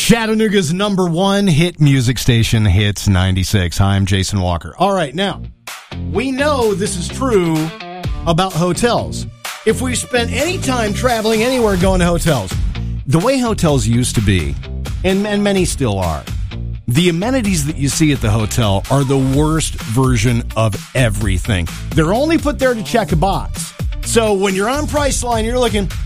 Chattanooga's number one hit music station, Hits 96. Hi, I'm Jason Walker. All right, now, we know this is true about hotels. If we spent any time traveling anywhere going to hotels, the way hotels used to be, and many still are, the amenities that you see at the hotel are the worst version of everything. They're only put there to check a box. So when you're on Priceline, you're looking,